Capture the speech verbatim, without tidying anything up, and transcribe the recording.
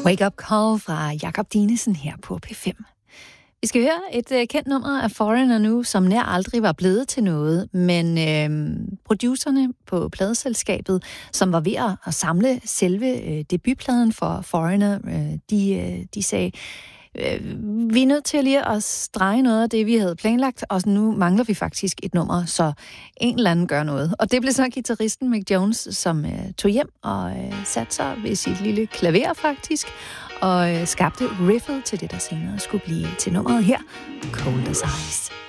Wake Up Call fra Jakob Dinesen her på P fem. Vi skal høre et uh, kendt nummer af Foreigner nu, som nær aldrig var blevet til noget, men øh, producerne på pladeselskabet, som var ved at samle selve øh, debutpladen for Foreigner, øh, de, øh, de sagde, øh, vi er nødt til lige at strege noget af det, vi havde planlagt, og nu mangler vi faktisk et nummer, så en eller anden gør noget. Og det blev så guitaristen Mick Jones, som øh, tog hjem og øh, satte sig ved sit lille klaver faktisk, og øh, skabte riffet til det, der senere skulle blive til nummeret her, Cold as Ice.